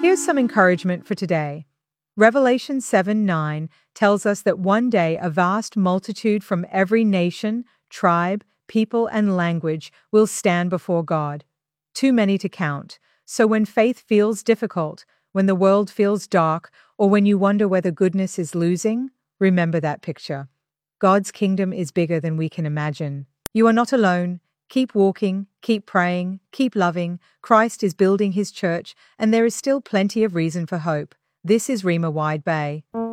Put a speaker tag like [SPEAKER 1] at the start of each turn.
[SPEAKER 1] Here's some encouragement for today. Revelation 7:9 tells us that one day a vast multitude from every nation, tribe, people, and language will stand before God. Too many to count. So when faith feels difficult, when the world feels dark, or when you wonder whether goodness is losing, remember that picture. God's kingdom is bigger than we can imagine. You are not alone. Keep walking, keep praying, keep loving. Christ is building his church, and there is still plenty of reason for hope. This is Rima Wide Bay.